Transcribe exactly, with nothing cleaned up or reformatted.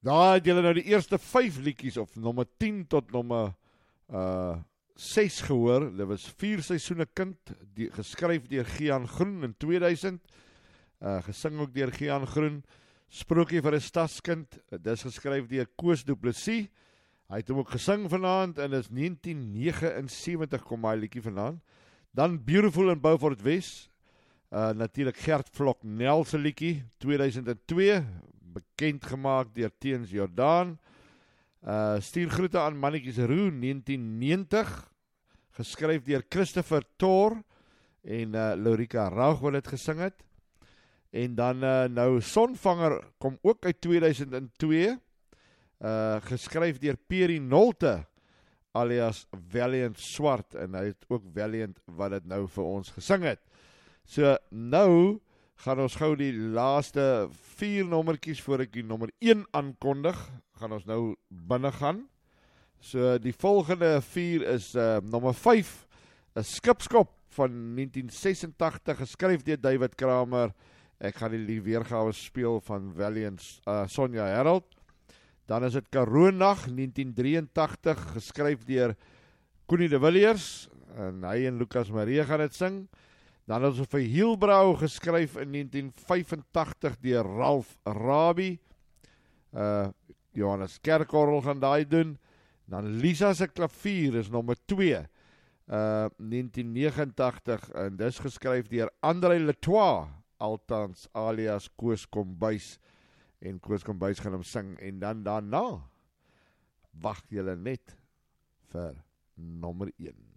Daar het julle nou die eerste vyf liedjies of nommer tien tot nommer uh, ses gehoor. Dit was vier seisoene kind, die, geskryf deur Gian Groen in tweeduisend, uh, gesing ook deur Gian Groen. Sprookie vir 'n stadskind, dis geskryf deur Koos Du Plessis. Hy het hom ook gesing vanaand en is negentien negenensewentig kom hy liedjie vanaand. Dan Beautiful in Beaufort West, uh, natuurlik Gert Vlok Nel se liedjie, tweeduisend twee, bekend gemaak deur Teens Jordaan. Uh, Stuur groete aan Mannetjies Roe, negentien negentig, geskryf deur Christopher Thor en uh, Lorika Raug wat dit gesing het. En dan uh, nou Sonvanger kom ook uit tweeduisend twee, uh, geskryf deur Peri Nolte, alias Valiant Swart, en hy het ook Valiant wat dit nou vir ons gesing het. So nou gaan ons gou die laaste vier nommertjies voor ek die nommer een aankondig, gaan ons nou binne gaan. So die volgende vier is uh, nommer vyf, 'n Skipskop van negentien sesentagtig, geskryf deur David Kramer. Ek gaan die weergawe speel van Valiant uh, Sonja Herald. Dan is dit Karoonag, negentien drieëntagtig, geskryf deur Connie de Villiers, en hy en Lucas Marie gaan dit sing. Dan is dit vir Hielbrau, geskryf in negentien vyfentagtig deur Ralph Rabie. Uh, Johannes Kerkorrel gaan daai doen. Dan Lisa se klavier is nommer twee, uh, negentien negenentagtig, en dis geskryf deur André Letois, althans alias Koos Kombuis, en Koos Kombuis gaan hom sing, en dan daarna wag julle net vir nommer een.